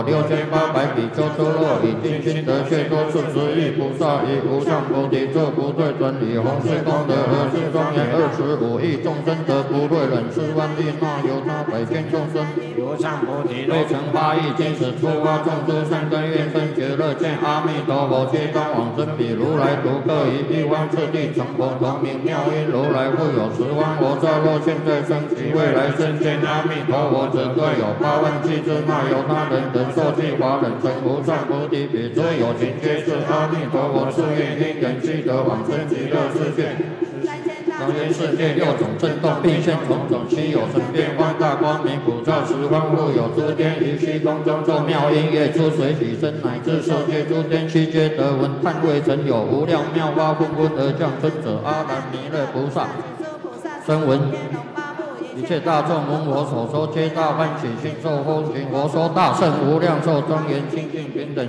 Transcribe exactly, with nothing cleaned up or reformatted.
六千八百比丘出落，以尽心得解脱四十亿菩萨，以无上菩提作不对真理，弘誓功德而是庄严二十五亿众生得不对忍四万亿那由他百千众生，无上菩提六乘八亿金石出发众诸善根愿生觉乐见阿弥陀佛，皆当往生彼如来独各以一方次第成佛同名妙音如来复有十方佛刹，若现在生及未来生见阿弥陀佛者，各有八万七之那由他人等受记华人成无上菩提比，诸有情皆是阿弥陀佛誓愿因缘悉得往生极乐世界。当愿世界六种震动，并现种种稀有神变放大光明，普照十方复有诸天于虚空中奏妙音乐，出水起身，乃至受界诸天悉皆得闻。叹未曾有无量妙法纷纷而降生者，阿难弥勒菩萨声闻。一切大众闻我所说，皆大欢喜心受欢喜。我说大圣无量寿庄严清净平等